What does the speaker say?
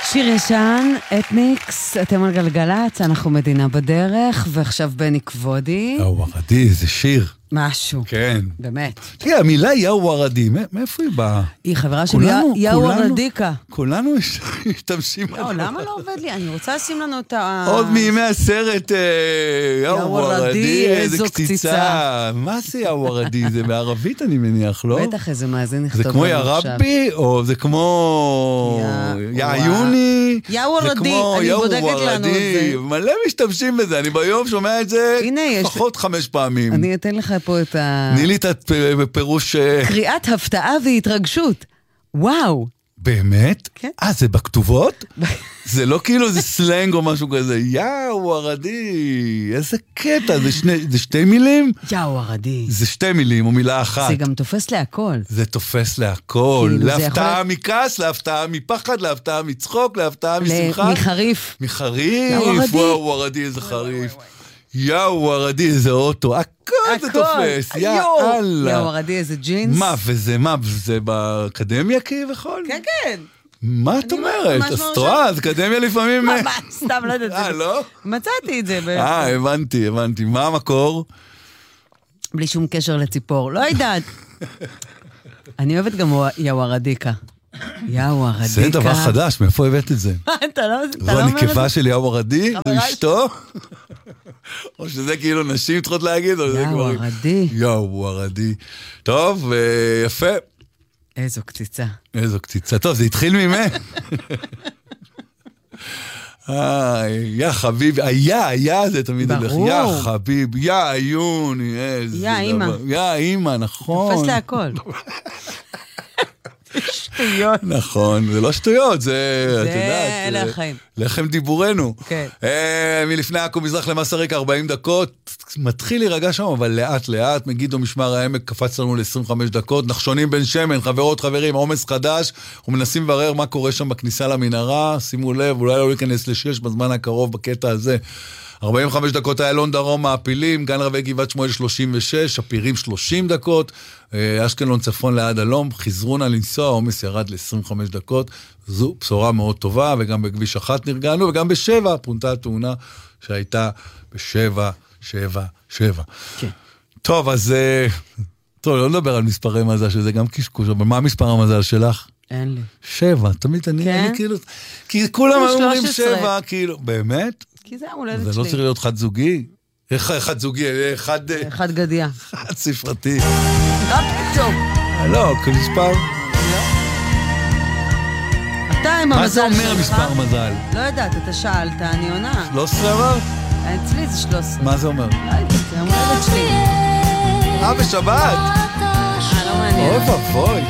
שיר ישן, אתניקס, אתם על גלגלץ, אנחנו מדינה בדרך, ועכשיו בני כבודי. יאוורדי, זה שיר. משהו. כן. באמת. תראה, המילה יאוורדי, מאיפה היא באה? היא חברה שלי, יאוורדיקה. כולנו משתמשים. לא, למה לא עובד לי? אני רוצה לשים לנו את ה... עוד מימי הסרט יאוורדי, איזו קציצה. מה זה יאוורדי? זה בערבית אני מניח, לא? בטח איזה מאזין נכתוב. זה כמו ירבי, או זה כמו יעיוני? יאוורדי, אני בודקת לנו את זה. מלא משתמשים בזה, אני ביום שומע את זה לפחות 5 פעמים. אני אתן לך פה את ה... תני לי את הפירוש... קריאת הפתעה והתרגשות. וואו. באמת? כן. זה בכתובות? זה לא כאילו זה סלנג או משהו כזה. יאוורדי, איזה קטע, זה 2 מילים? יאוורדי. זה 2 מילים או מילה אחת. זה גם תופס להכל. זה תופס להכל. כאילו, להפתעה מכעס, להפתעה מפחד, להפתעה מצחוק, להפתעה משמחה. מחריף. מחריף. יאוורדי, איזה חריף. יאוורדי, איזה אוטו. הכל זה תופס. יאללה. יאוורדי, איזה ג'ינס. מה, זה באקדמיה כביכול? כן, כן. מה את אומרת? אסטרואז' אקדמיה לפעמים... מה, סתם לא יודעת. לא? מצאתי את זה. הבנתי. מה המקור? בלי שום קשר לציפור. לא יודעת. אני אוהבת גם יאוורדיקה. יאוורדיקה. זה דבר חדש, מאיפה הבאת את זה? אתה לא זו הנקבה של יאוורדי? זו אשתו? או שזה כאילו נשים צריכות להגיד? יאוורדי. יאוורדי. טוב, יפה. איזו קציצה. טוב, זה התחיל ממך. יא חביב, היה זה תמיד הולך. ברור. יא חביב, יא עיון. יא אימא, נכון. תופס להכל. שטויות. נכון, זה לא שטויות, זה, את יודעת, אלה החיים. לחם דיבורנו. כן. מלפני עכו מזרח למסריק 40 דקות, מתחיל להירגע שם, אבל לאט לאט, מגידו משמר העמק קפץ לנו ל-25 דקות, נחשונים בן שמן, חברות, חברים, עומס חדש, ומנסים לברר מה קורה שם בכניסה למנהרה, שימו לב, אולי לא להיכנס ל-6 בזמן הקרוב בקטע הזה. 45 דקות איילון דרום מעפילים, גן רבי גבעת שמואל 36, הפירים 30 דקות, אשקלון צפון ליד אלום, חזרונה לנסוע, העומס ירד ל-25 דקות, זו בשורה מאוד טובה, וגם בכביש 1 נרגענו, וגם ב7, פונתה התאונה שהייתה ב7, 7, 7. כן. טוב, אז, לא נדבר על מספרי מזל, שזה גם קשקוש, אבל מה מספר המזל שלך? אין לי. 7, תמיד אני כאילו, כי כולם אומרים 7, כאילו, באמת? כי זה המולדת שלי. זה לא צריך להיות חד זוגי? חד זוגי, חד גדיה. חד ספרתי. טוב. לא, כל מספר. אתה עם המזל שלך. מה זה אומר מספר מזל? לא יודעת, אתה שאלת, אני עונה. 13 אמר? אצלי זה 13. מה זה אומר? לא יודעת, זה המולדת שלי. בשבת. לא מעניין. אוי ואבוי.